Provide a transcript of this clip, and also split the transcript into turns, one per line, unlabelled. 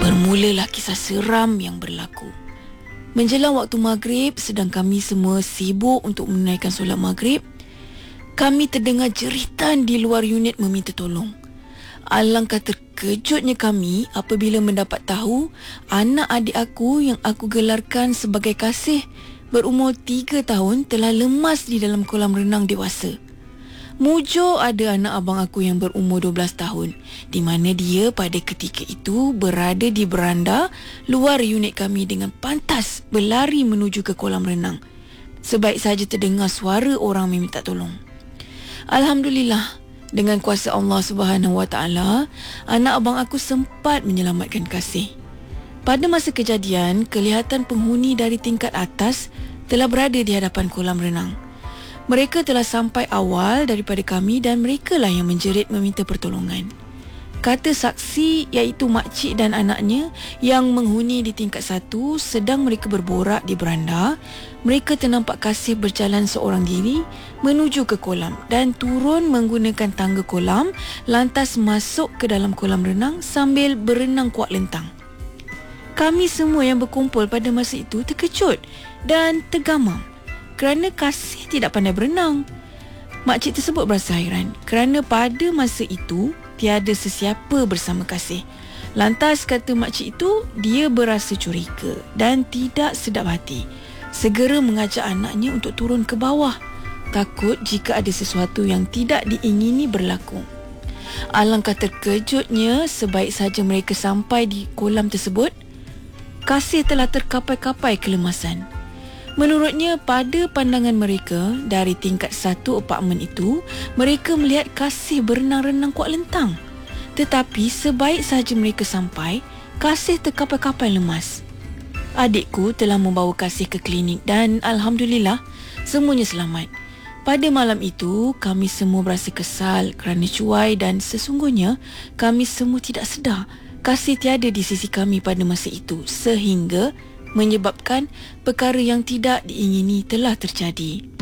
Bermulalah kisah seram yang berlaku. Menjelang waktu maghrib, sedang kami semua sibuk untuk menunaikan solat maghrib, kami terdengar jeritan di luar unit meminta tolong. Alangkah terkejutnya kami apabila mendapat tahu anak adik aku yang aku gelarkan sebagai Kasih berumur 3 tahun telah lemas di dalam kolam renang dewasa. Mujur ada anak abang aku yang berumur 12 tahun, di mana dia pada ketika itu berada di beranda luar unit kami dengan pantas berlari menuju ke kolam renang. Sebaik saja terdengar suara orang meminta tolong. Alhamdulillah, dengan kuasa Allah Subhanahu Wa Taala, anak abang aku sempat menyelamatkan Kasih. Pada masa kejadian, kelihatan penghuni dari tingkat atas telah berada di hadapan kolam renang. Mereka telah sampai awal daripada kami dan merekalah yang menjerit meminta pertolongan. Kata saksi iaitu makcik dan anaknya yang menghuni di tingkat 1 sedang mereka berborak di beranda, mereka ternampak Kasih berjalan seorang diri menuju ke kolam dan turun menggunakan tangga kolam, lantas masuk ke dalam kolam renang sambil berenang kuat lentang. Kami semua yang berkumpul pada masa itu terkejut dan tergamam kerana Kasih tidak pandai berenang. Makcik tersebut berasa hairan kerana pada masa itu tiada sesiapa bersama Kasih. Lantas kata makcik itu, dia berasa curiga dan tidak sedap hati. Segera mengajak anaknya untuk turun ke bawah, takut jika ada sesuatu yang tidak diingini berlaku. Alangkah terkejutnya sebaik saja mereka sampai di kolam tersebut, Kasih telah terkapai-kapai kelemasan. Menurutnya, pada pandangan mereka dari tingkat 1 apartmen itu, mereka melihat Kasih berenang-renang kuat lentang. Tetapi sebaik sahaja mereka sampai, Kasih terkapai-kapai lemas. Adikku telah membawa Kasih ke klinik dan Alhamdulillah, semuanya selamat. Pada malam itu, kami semua berasa kesal kerana cuai dan sesungguhnya kami semua tidak sedar Kasih tiada di sisi kami pada masa itu sehingga menyebabkan perkara yang tidak diingini telah terjadi.